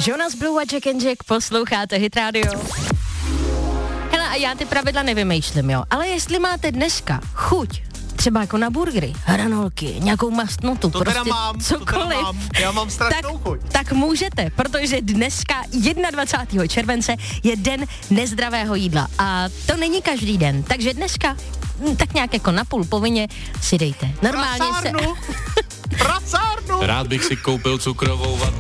Jonas Blue a Jack and Jack, posloucháte Hit Radio. Hele, a já ty pravidla nevymýšlím, jo, ale jestli máte dneska chuť, třeba jako na burgery, hranolky, nějakou mastnotu, to prostě teda mám, cokoliv. Já mám strašnou chuť. Tak můžete, protože dneska 21. července je den nezdravého jídla a to není každý den, takže dneska tak nějak jako napůl povinně si dejte. Normálně Prasárnu! Rád bych si koupil cukrovou vatu.